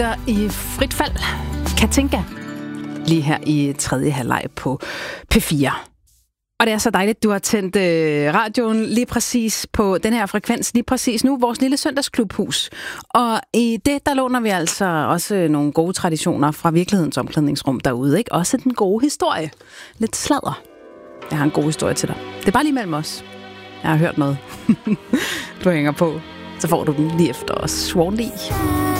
I frit fald, Katinka, lige her i tredje halvleg på P4. Og det er så dejligt, du har tændt radioen lige præcis på den her frekvens, lige præcis nu, vores lille søndagsklubhus. Og i det, der låner vi altså også nogle gode traditioner fra virkelighedens omklædningsrum derude, ikke? Også den gode historie. Lidt sladder. Jeg har en god historie til dig. Det er bare lige mellem os. Jeg har hørt noget. Du hænger på, så får du den lige efter os. Sworn lige.